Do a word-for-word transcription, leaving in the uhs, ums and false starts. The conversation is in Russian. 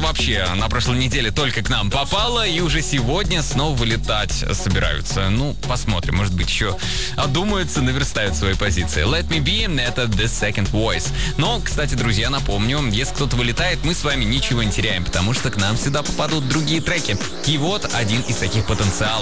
вообще на прошлой неделе только к нам попала и уже сегодня снова вылетать собираются. Ну, посмотрим, может быть, еще одумаются, наверстают свои позиции. Let Me Be — это The Second Voice. Но, кстати, друзья, напомню, если кто-то вылетает, мы с вами ничего не теряем, потому что к нам сюда попадут другие треки. И вот один из таких потенциалов.